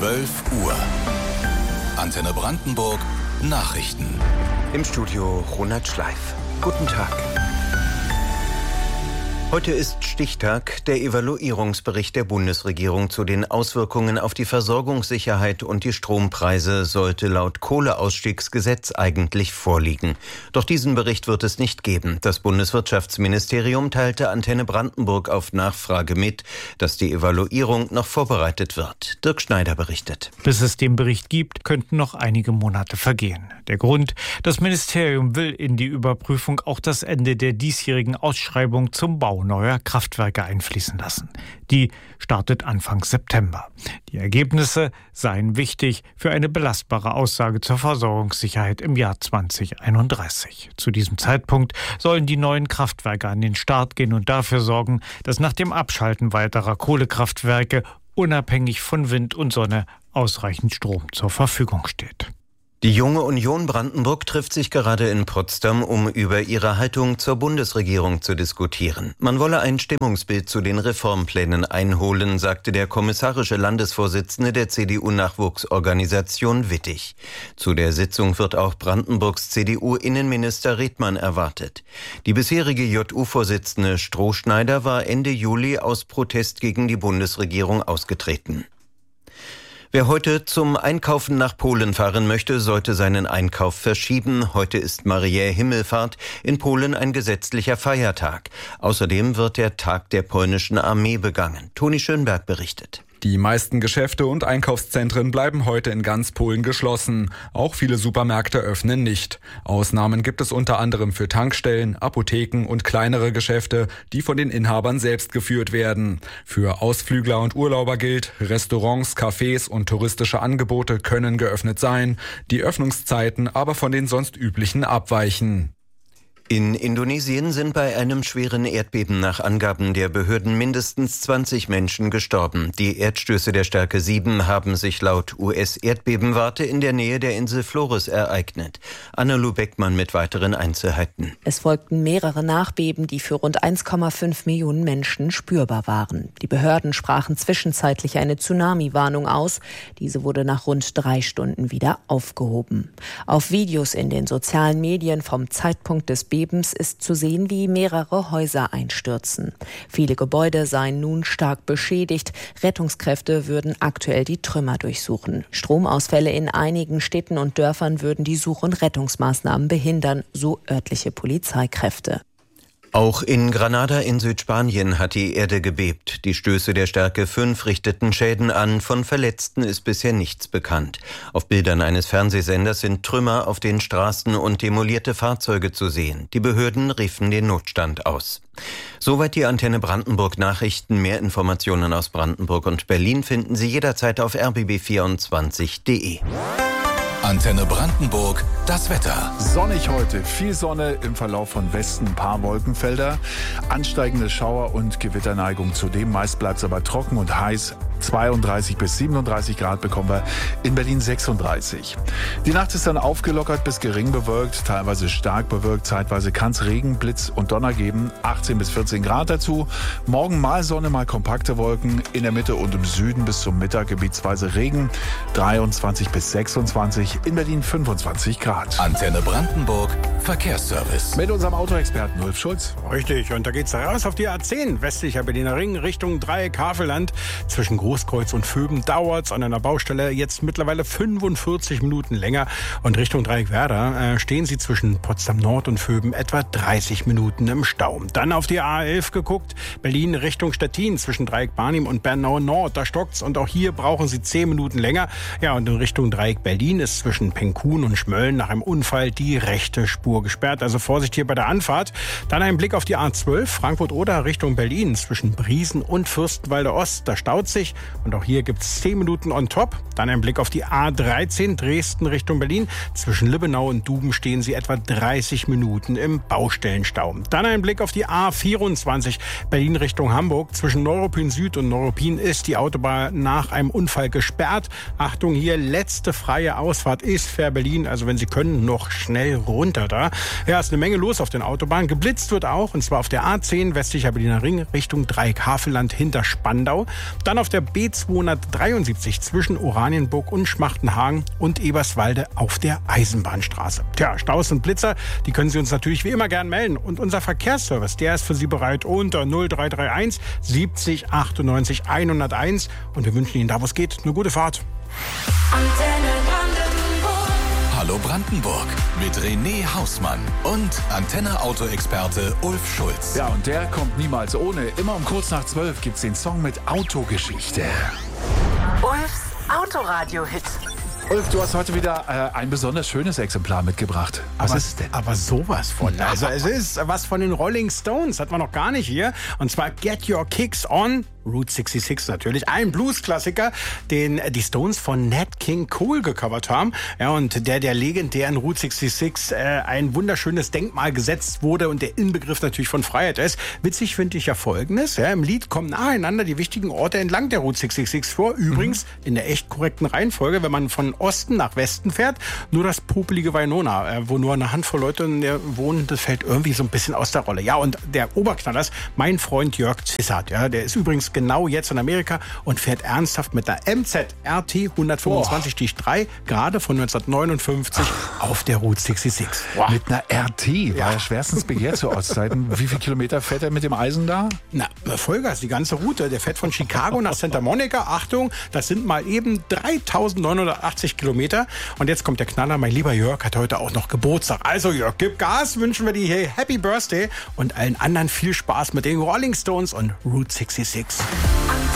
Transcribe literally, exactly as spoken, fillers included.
zwölf Uhr. Antenne Brandenburg Nachrichten. Im Studio Ronald Schleif. Guten Tag. Heute ist Stichtag. Der Evaluierungsbericht der Bundesregierung zu den Auswirkungen auf die Versorgungssicherheit und die Strompreise sollte laut Kohleausstiegsgesetz eigentlich vorliegen. Doch diesen Bericht wird es nicht geben. Das Bundeswirtschaftsministerium teilte Antenne Brandenburg auf Nachfrage mit, dass die Evaluierung noch vorbereitet wird. Dirk Schneider berichtet. Bis es den Bericht gibt, könnten noch einige Monate vergehen. Der Grund: Das Ministerium will in die Überprüfung auch das Ende der diesjährigen Ausschreibung zum Bau neuer Kraftwerke einfließen lassen. Die startet Anfang September. Die Ergebnisse seien wichtig für eine belastbare Aussage zur Versorgungssicherheit im Jahr zwanzig einunddreißig. Zu diesem Zeitpunkt sollen die neuen Kraftwerke an den Start gehen und dafür sorgen, dass nach dem Abschalten weiterer Kohlekraftwerke unabhängig von Wind und Sonne ausreichend Strom zur Verfügung steht. Die Junge Union Brandenburg trifft sich gerade in Potsdam, um über ihre Haltung zur Bundesregierung zu diskutieren. Man wolle ein Stimmungsbild zu den Reformplänen einholen, sagte der kommissarische Landesvorsitzende der C D U-Nachwuchsorganisation Wittig. Zu der Sitzung wird auch Brandenburgs C D U-Innenminister Redmann erwartet. Die bisherige J U-Vorsitzende Strohschneider war Ende Juli aus Protest gegen die Bundesregierung ausgetreten. Wer heute zum Einkaufen nach Polen fahren möchte, sollte seinen Einkauf verschieben. Heute ist Mariä Himmelfahrt, in Polen ein gesetzlicher Feiertag. Außerdem wird der Tag der polnischen Armee begangen. Toni Schönberg berichtet. Die meisten Geschäfte und Einkaufszentren bleiben heute in ganz Polen geschlossen. Auch viele Supermärkte öffnen nicht. Ausnahmen gibt es unter anderem für Tankstellen, Apotheken und kleinere Geschäfte, die von den Inhabern selbst geführt werden. Für Ausflügler und Urlauber gilt, Restaurants, Cafés und touristische Angebote können geöffnet sein, die Öffnungszeiten aber von den sonst üblichen abweichen. In Indonesien sind bei einem schweren Erdbeben nach Angaben der Behörden mindestens zwanzig Menschen gestorben. Die Erdstöße der Stärke sieben haben sich laut U S-Erdbebenwarte in der Nähe der Insel Flores ereignet. Anna-Lu Beckmann mit weiteren Einzelheiten. Es folgten mehrere Nachbeben, die für rund eins Komma fünf Millionen Menschen spürbar waren. Die Behörden sprachen zwischenzeitlich eine Tsunami-Warnung aus. Diese wurde nach rund drei Stunden wieder aufgehoben. Auf Videos in den sozialen Medien vom Zeitpunkt des Bebens ist zu sehen, wie mehrere Häuser einstürzen. Viele Gebäude seien nun stark beschädigt. Rettungskräfte würden aktuell die Trümmer durchsuchen. Stromausfälle in einigen Städten und Dörfern würden die Such- und Rettungsmaßnahmen behindern, so örtliche Polizeikräfte. Auch in Granada in Südspanien hat die Erde gebebt. Die Stöße der Stärke fünf richteten Schäden an. Von Verletzten ist bisher nichts bekannt. Auf Bildern eines Fernsehsenders sind Trümmer auf den Straßen und demolierte Fahrzeuge zu sehen. Die Behörden riefen den Notstand aus. Soweit die Antenne Brandenburg Nachrichten. Mehr Informationen aus Brandenburg und Berlin finden Sie jederzeit auf r b b vierundzwanzig punkt d e. Antenne Brandenburg, das Wetter. Sonnig heute, viel Sonne, im Verlauf von Westen ein paar Wolkenfelder, ansteigende Schauer- und Gewitterneigung zudem. Meist bleibt es aber trocken und heiß. zweiunddreißig bis siebenunddreißig Grad bekommen wir, in Berlin sechsunddreißig. Die Nacht ist dann aufgelockert bis gering bewölkt, teilweise stark bewölkt, zeitweise kann es Regen, Blitz und Donner geben, achtzehn bis vierzehn Grad dazu. Morgen mal Sonne, mal kompakte Wolken, in der Mitte und im Süden bis zum Mittag gebietsweise Regen, dreiundzwanzig bis sechsundzwanzig, in Berlin fünfundzwanzig Grad. Antenne Brandenburg, Verkehrsservice. Mit unserem Autoexperten Ulf Schulz. Richtig, und da geht's raus auf die A zehn, westlicher Berliner Ring, Richtung Dreieck Havelland. Zwischen Großkreuz und Vöben dauert's an einer Baustelle jetzt mittlerweile fünfundvierzig Minuten länger. Und Richtung Dreieck-Werder äh, stehen Sie zwischen Potsdam Nord und Vöben etwa dreißig Minuten im Stau. Dann auf die A elf geguckt, Berlin Richtung Stettin zwischen Dreieck Barnim und Bernau Nord. Da stockt's und auch hier brauchen Sie zehn Minuten länger. Ja, und in Richtung Dreieck Berlin ist zwischen Penkun und Schmölln nach einem Unfall die rechte Spur gesperrt. Also Vorsicht hier bei der Anfahrt. Dann ein Blick auf die A zwölf, Frankfurt-Oder Richtung Berlin zwischen Briesen und Fürstenwalde Ost. Da staut sich und auch hier gibt es zehn Minuten on top. Dann ein Blick auf die A dreizehn, Dresden Richtung Berlin. Zwischen Lübbenau und Duben stehen Sie etwa dreißig Minuten im Baustellenstau. Dann ein Blick auf die A vierundzwanzig, Berlin Richtung Hamburg. Zwischen Neuruppin Süd und Neuruppin ist die Autobahn nach einem Unfall gesperrt. Achtung, hier letzte freie Ausfahrt ist Fähr-Berlin. Also wenn Sie können, noch schnell runter da. Ja, ist eine Menge los auf den Autobahnen. Geblitzt wird auch, und zwar auf der A zehn, westlicher Berliner Ring, Richtung Dreieck Havelland hinter Spandau. Dann auf der B zweihundertdreiundsiebzig zwischen Oranienburg und Schmachtenhagen und Eberswalde auf der Eisenbahnstraße. Tja, Staus und Blitzer, die können Sie uns natürlich wie immer gern melden. Und unser Verkehrsservice, der ist für Sie bereit unter null drei drei eins siebzig achtundneunzig hunderteins. Und wir wünschen Ihnen da, wo es geht, eine gute Fahrt. Hallo Brandenburg mit René Hausmann und Antenne-Auto-Experte Ulf Schulz. Ja, und der kommt niemals ohne. Immer um kurz nach zwölf gibt's den Song mit Autogeschichte. Ulfs Autoradio-Hit. Ulf, du hast heute wieder äh, ein besonders schönes Exemplar mitgebracht. Was aber, ist es denn? Aber sowas von. Also es ist was von den Rolling Stones, hat man noch gar nicht hier. Und zwar Get Your Kicks On. Route sechsundsechzig natürlich, ein Blues-Klassiker, den die Stones von Nat King Cole gecovert haben. Ja, und der der legendären Route sechsundsechzig äh, ein wunderschönes Denkmal gesetzt wurde und der Inbegriff natürlich von Freiheit ist. Witzig finde ich ja Folgendes. Ja, im Lied kommen nacheinander die wichtigen Orte entlang der Route sechsundsechzig vor. Übrigens mhm. in der echt korrekten Reihenfolge, wenn man von Osten nach Westen fährt. Nur das popelige Winona, äh, wo nur eine Handvoll Leute in der wohnen, das fällt irgendwie so ein bisschen aus der Rolle. Ja, und der Oberknaller ist mein Freund Jörg Zissart. Ja, der ist übrigens genau jetzt in Amerika und fährt ernsthaft mit der M Z R T hundertfünfundzwanzig drei, gerade von neunzehnhundertneunundfünfzig Ach. auf der Route sechsundsechzig. Wow. Mit einer R T, war ja schwerstens begehrt zu Ostzeiten. Wie viele Kilometer fährt er mit dem Eisen da? Na, Vollgas, die ganze Route. Der fährt von Chicago nach Santa Monica. Achtung, das sind mal eben dreitausendneunhundertachtzig Kilometer. Und jetzt kommt der Knaller. Mein lieber Jörg hat heute auch noch Geburtstag. Also Jörg, gib Gas, wünschen wir dir hier Happy Birthday und allen anderen viel Spaß mit den Rolling Stones und Route sechsundsechzig.